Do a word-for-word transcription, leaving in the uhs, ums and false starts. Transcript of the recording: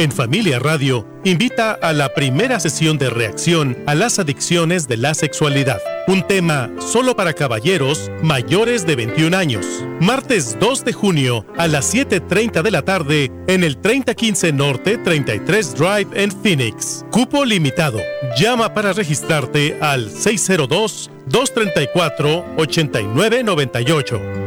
En Familia Radio, invita a la primera sesión de reacción a las adicciones de la sexualidad. Un tema solo para caballeros mayores de veintiún años. Martes dos de junio a las siete treinta de la tarde en el treinta quince Norte treinta y tres Drive en Phoenix. Cupo limitado. Llama para registrarte al seis cero dos, dos tres cuatro, ocho nueve nueve ocho.